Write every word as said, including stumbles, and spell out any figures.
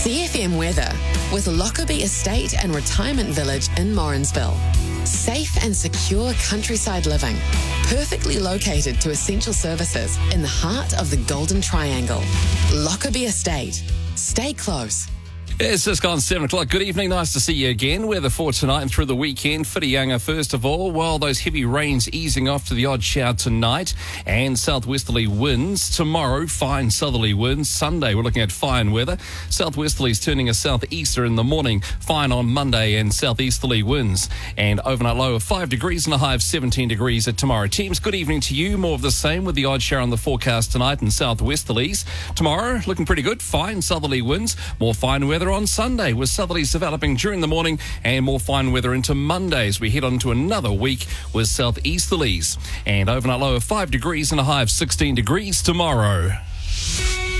C F M weather with Lockerbie Estate and Retirement Village in Morrinsville. Safe and secure countryside living, perfectly located to essential services in the heart of the Golden Triangle. Lockerbie Estate. Stay close. It's just gone seven o'clock. Good evening. Nice to see you again. Weather for tonight and through the weekend. Whitianga, first of all, while those heavy rains easing off to the odd shower tonight and southwesterly winds. Tomorrow, fine southerly winds. Sunday, we're looking at fine weather. Southwesterlies turning a southeaster in the morning. Fine on Monday and southeasterly winds. And overnight low of five degrees and a high of seventeen degrees at tomorrow. Teams, good evening to you. More of the same with the odd shower on the forecast tonight and southwesterlies. Tomorrow, looking pretty good. Fine southerly winds. More fine weather on Sunday, with southerlies developing during the morning and more fine weather into Monday as we head on to another week with southeasterlies. And overnight low of five degrees and a high of sixteen degrees tomorrow.